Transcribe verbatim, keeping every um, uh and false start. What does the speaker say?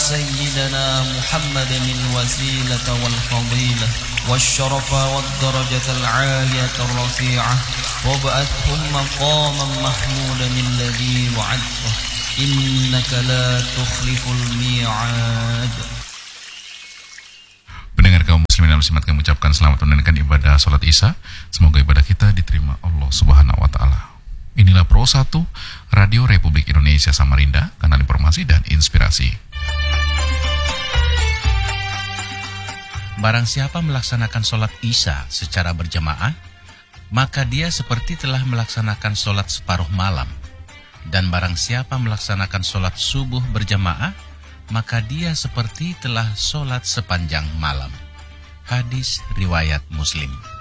سيدنا محمد الوسيلة والفضيلة والشرف والدرجة العالية الرفيعة وابعثهم مقاما محمودا الذي وعدته إنك لا تخلف الميعاد. Pendengar kaum muslimin dan muslimat, kami ucapkan selamat menunaikan ibadah salat Isya. Semoga ibadah kita diterima Allah Subhanahu wa taala. Inilah Pro satu Radio Republik Indonesia Samarinda, kanal informasi dan inspirasi. Barang siapa melaksanakan sholat Isya secara berjamaah, maka dia seperti telah melaksanakan sholat separuh malam. Dan barang siapa melaksanakan sholat subuh berjamaah, maka dia seperti telah sholat sepanjang malam. Hadis riwayat Muslim.